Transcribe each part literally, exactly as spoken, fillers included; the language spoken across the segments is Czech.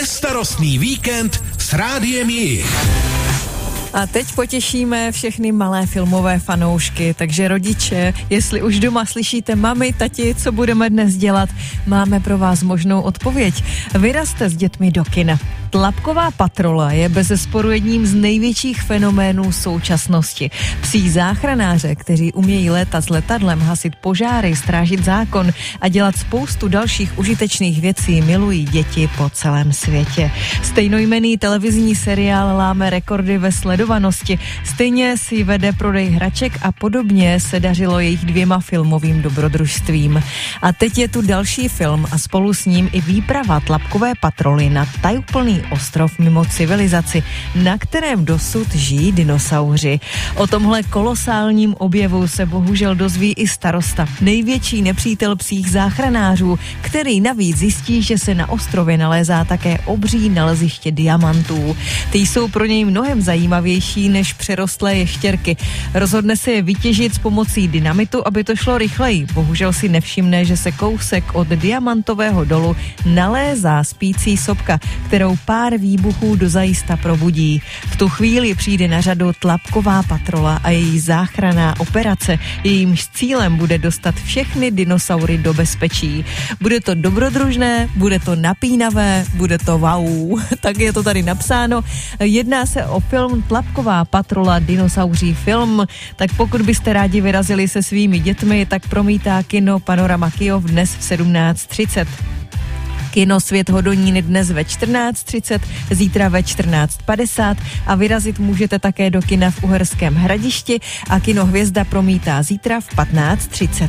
Bezstarostný víkend s Rádiem Jich. A teď potěšíme všechny malé filmové fanoušky, takže rodiče, jestli už doma slyšíte mami, tati, co budeme dnes dělat, máme pro vás možnou odpověď. Vyrazte s dětmi do kina. Tlapková patrola je bezesporu jedním z největších fenoménů současnosti. Psí záchranáře, kteří umějí létat s letadlem, hasit požáry, strážit zákon a dělat spoustu dalších užitečných věcí, milují děti po celém světě. Stejnojmenný televizní seriál láme rekordy ve sledovanosti, stejně si vede prodej hraček a podobně se dařilo jejich dvěma filmovým dobrodružstvím. A teď je tu další film a spolu s ním i výprava tlapkové patroly na tajuplný ostrov mimo civilizaci, na kterém dosud žijí dinosauři. O tomhle kolosálním objevu se bohužel dozví i starosta, největší nepřítel psích záchranářů, který navíc zjistí, že se na ostrově nalézá také obří naleziště diamantů. Ty jsou pro něj mnohem zajímavější než přerostlé ještěrky. Rozhodne se je vytěžit s pomocí dynamitu, aby to šlo rychleji. Bohužel si nevšimne, že se kousek od diamantového dolu nalézá spící sopka, kterou pár výbuchů dozajista probudí. V tu chvíli přijde na řadu tlapková patrola a její záchranná operace. Jejímž cílem bude dostat všechny dinosaury do bezpečí. Bude to dobrodružné, bude to napínavé, bude to wow. Tak je to tady napsáno. Jedná se o film Tlapková patrola, dinosauří film. Tak pokud byste rádi vyrazili se svými dětmi, tak promítá kino Panorama Kyjov dnes v sedmnáct třicet. Kino Svět Hodonín dnes ve čtrnáct třicet, zítra ve čtrnáct padesát a vyrazit můžete také do kina v Uherském Hradišti a kino Hvězda promítá zítra v patnáct třicet.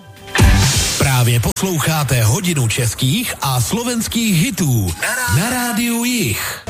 Právě posloucháte hodinu českých a slovenských hitů na Rádiu Jich.